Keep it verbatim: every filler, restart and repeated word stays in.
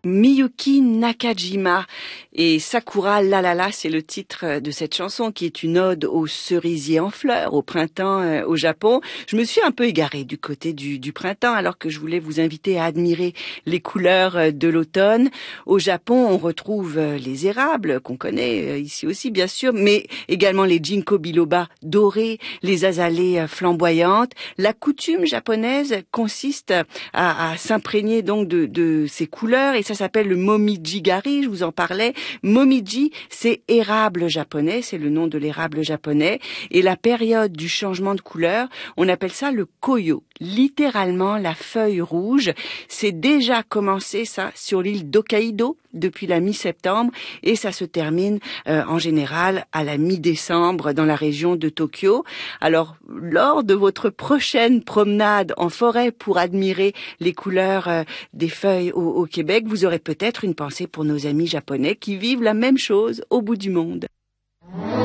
Miyuki Nakajima et Sakura La La La, c'est le titre de cette chanson qui est une ode aux cerisiers en fleurs, au printemps euh, au Japon. Je me suis un peu égarée du côté du, du printemps alors que je voulais vous inviter à admirer les couleurs de l'automne. Au Japon, on retrouve les érables qu'on connaît ici aussi bien sûr, mais également les ginkgo biloba dorés, les azalées flamboyantes. La coutume japonaise consiste à, à s'imprégner donc de, de ces couleurs et ça s'appelle le momiji-gari, je vous en parlais. Momiji, c'est érable japonais, c'est le nom de l'érable japonais. Et la période du changement de couleur, on appelle ça le koyo, littéralement la feuille rouge. C'est déjà commencé ça sur l'île d'Hokkaido depuis la mi-septembre et ça se termine euh, en général à la mi-décembre dans la région de Tokyo. Alors, lors de votre prochaine promenade en forêt pour admirer les couleurs euh, des feuilles au, au Québec, vous aurez peut-être une pensée pour nos amis japonais qui vivent la même chose au bout du monde.